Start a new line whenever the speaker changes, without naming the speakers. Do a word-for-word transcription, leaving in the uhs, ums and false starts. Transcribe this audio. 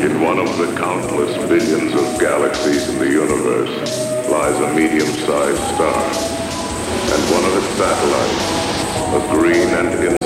In one of the countless billions of galaxies in the universe lies a medium-sized star, and one of its satellites, a green and